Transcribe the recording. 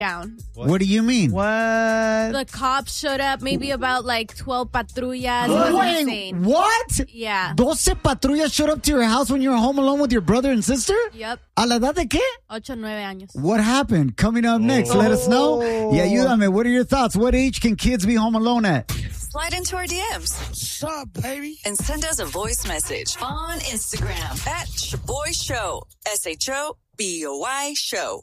down. What do you mean? What? The cops showed up, maybe about like 12 patrullas. It was Wait, insane. what? Yeah. 12 patrullas showed up to your house when you were home alone with your brother and sister? Yep. ¿A la edad de qué? 8, 9 años. What happened? Coming up next, let us know. Yeah, ayúdame. What are your thoughts? What age can kids be home alone at? Slide into our DMs. What's up, baby? And send us a voice message on Instagram at Shaboy Show. SHOBOY Show.